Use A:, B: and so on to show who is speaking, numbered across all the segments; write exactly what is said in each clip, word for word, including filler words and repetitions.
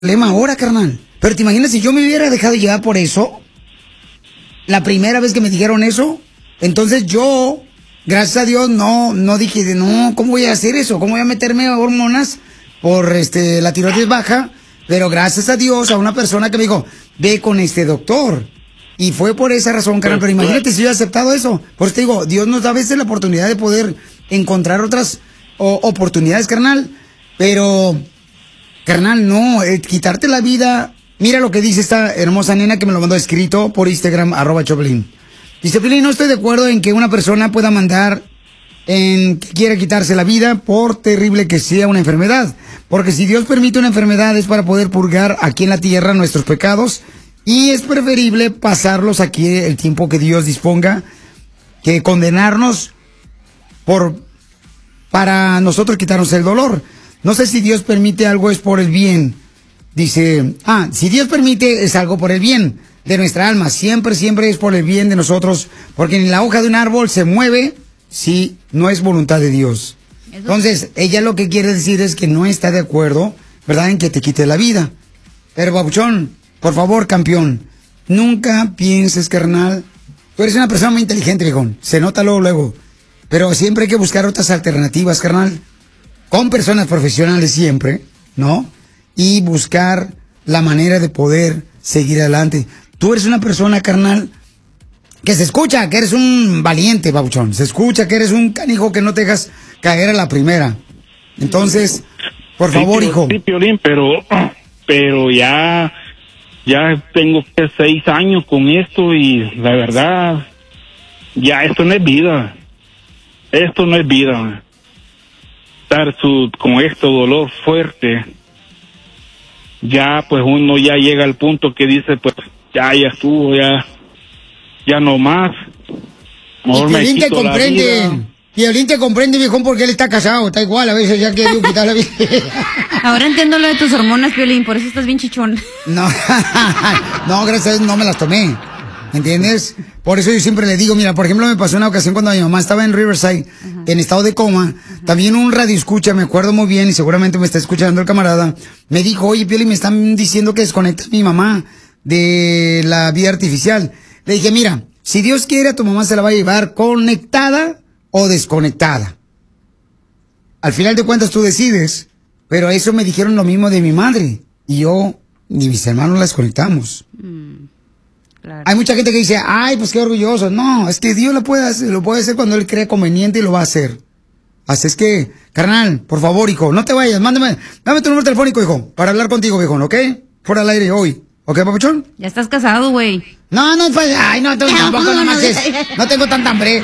A: problema ahora, carnal. Pero te imaginas si yo me hubiera dejado llevar por eso, la primera vez que me dijeron eso, entonces yo, gracias a Dios, no, no dije, no, ¿cómo voy a hacer eso? ¿Cómo voy a meterme hormonas por este la tiroides baja? Pero gracias a Dios, a una persona que me dijo, ve con este doctor. Y fue por esa razón, carnal. Pero imagínate si yo hubiera aceptado eso. Por eso te digo, Dios nos da a veces la oportunidad de poder encontrar otras o, oportunidades, carnal. Pero, carnal, no, eh, quitarte la vida. Mira lo que dice esta hermosa nena que me lo mandó escrito por Instagram, arroba Choplin. Dice, Pelín, no estoy de acuerdo en que una persona pueda mandar en que quiera quitarse la vida por terrible que sea una enfermedad. Porque si Dios permite una enfermedad es para poder purgar aquí en la tierra nuestros pecados y es preferible pasarlos aquí el tiempo que Dios disponga que condenarnos por para nosotros quitarnos el dolor. No sé si Dios permite algo es por el bien. Dice, ah, si Dios permite es algo por el bien de nuestra alma. Siempre, siempre es por el bien de nosotros. Porque ni la hoja de un árbol se mueve si no es voluntad de Dios. Eso. Entonces, ella lo que quiere decir es que no está de acuerdo, ¿verdad?, en que te quite la vida. Pero, babuchón, por favor, campeón, nunca pienses, carnal. Tú eres una persona muy inteligente, viejón. Se nota luego, luego. Pero siempre hay que buscar otras alternativas, carnal. Con personas profesionales siempre, ¿no? Y buscar la manera de poder seguir adelante. Tú eres una persona, carnal, que se escucha que eres un valiente, babuchón. Se escucha que eres un canijo que no te dejas caer a la primera. Entonces, por favor,
B: sí,
A: hijo.
B: Sí, Piolín, pero, pero ya, ya tengo seis años con esto y la verdad, ya esto no es vida. Esto no es vida. Estar su, con este dolor fuerte, ya pues uno ya llega al punto que dice, pues ya, ya estuvo, ya, ya no más.
A: Mejor y Piolín te comprende, Piolín te comprende, viejón, porque él está casado, está igual, a veces ya quiere quitar la vida.
C: Ahora entiendo lo de tus hormonas, Piolín, por eso estás bien chichón.
A: No, no, gracias a Dios no me las tomé, ¿entiendes? Por eso yo siempre le digo, mira, por ejemplo, me pasó una ocasión cuando mi mamá estaba en Riverside, uh-huh. en estado de coma, uh-huh. también un radio escucha, me acuerdo muy bien, y seguramente me está escuchando el camarada, me dijo, oye, Piolín, me están diciendo que desconectes a mi mamá de la vida artificial. Le dije, mira, si Dios quiere, a tu mamá se la va a llevar conectada o desconectada. Al final de cuentas tú decides, pero eso me dijeron lo mismo de mi madre, y yo ni mis hermanos la desconectamos. Mm. Claro. Hay mucha gente que dice, ay, pues qué orgulloso. No, es que Dios lo puede hacer, lo puede hacer cuando Él cree conveniente y lo va a hacer. Así es que, carnal, por favor, hijo, no te vayas, mándame, dame tu número telefónico, hijo, para hablar contigo, viejo, ¿ok? Fuera al aire hoy. ¿Ok, papuchón?
C: Ya estás casado, güey.
A: No, no, pues, ay, no, tampoco no, nomás es, no tengo tanta hambre.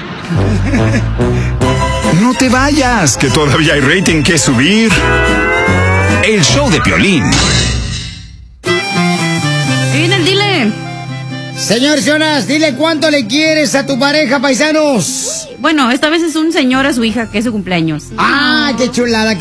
D: No te vayas, que todavía hay rating que subir. El show de Piolín.
C: Viene el dile.
A: Señor, señoras, dile cuánto le quieres a tu pareja, paisanos.
C: Bueno, esta vez es un señor a su hija, que es su cumpleaños.
A: ¡Ah, qué chulada!